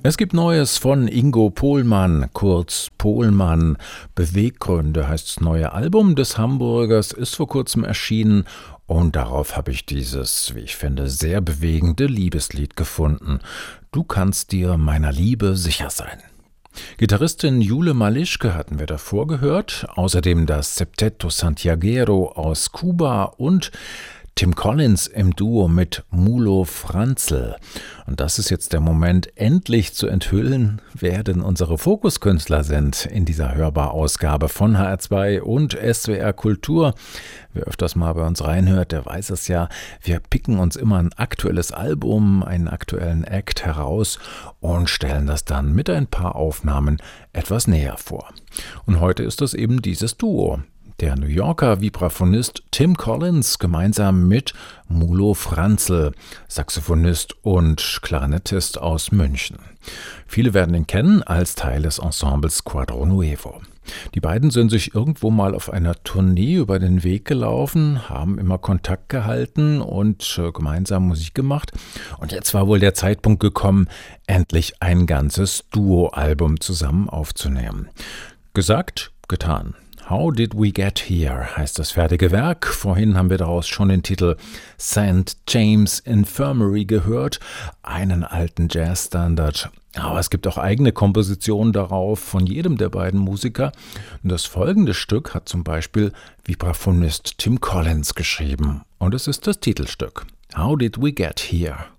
Es gibt Neues von Ingo Pohlmann, kurz Pohlmann. Beweggründe heißt das neue Album des Hamburgers, ist vor kurzem erschienen und darauf habe ich dieses, wie ich finde, sehr bewegende Liebeslied gefunden. Du kannst dir meiner Liebe sicher sein. Gitarristin Jule Malischke hatten wir davor gehört, außerdem das Septeto Santiaguero aus Kuba und Tim Collins im Duo mit Mulo Franzl. Und das ist jetzt der Moment, endlich zu enthüllen, wer denn unsere Fokuskünstler sind in dieser Hörbar-Ausgabe von HR2 und SWR Kultur. Wer öfters mal bei uns reinhört, der weiß es ja, wir picken uns immer ein aktuelles Album, einen aktuellen Act heraus und stellen das dann mit ein paar Aufnahmen etwas näher vor. Und heute ist das eben dieses Duo. Der New Yorker Vibraphonist Tim Collins gemeinsam mit Mulo Franzl, Saxophonist und Klarinettist aus München. Viele werden ihn kennen als Teil des Ensembles Quadro Nuevo. Die beiden sind sich irgendwo mal auf einer Tournee über den Weg gelaufen, haben immer Kontakt gehalten und gemeinsam Musik gemacht. Und jetzt war wohl der Zeitpunkt gekommen, endlich ein ganzes Duo-Album zusammen aufzunehmen. Gesagt, getan. How Did We Get Here heißt das fertige Werk. Vorhin haben wir daraus schon den Titel St. James Infirmary gehört, einen alten Jazzstandard. Aber es gibt auch eigene Kompositionen darauf von jedem der beiden Musiker. Und das folgende Stück hat zum Beispiel Vibraphonist Tim Collins geschrieben. Und es ist das Titelstück. How Did We Get Here?